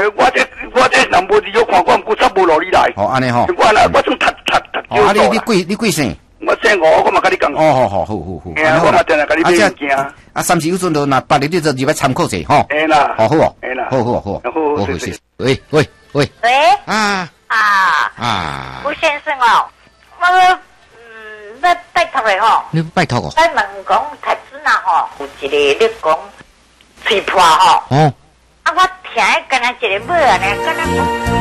我这南部有看过，古早无落你来。 哦，安尼吼。 我啦，我从读哦，啊，你贵姓？ 我姓吴，我嘛跟你讲。 哦，好。 我嘛真系跟你讲物件。 啊，三时有阵就那别日你就入来参考者吼。 哎啦。 好哦。 哎啦。 好，谢谢。喂。 喂。 啊。 吴先生哦，我要拜托的吼。 你拜托哦。 我问讲，台子呐吼，有一个你讲吹破吼。 哦。 啊，我听跟他一个母呢，跟他讲。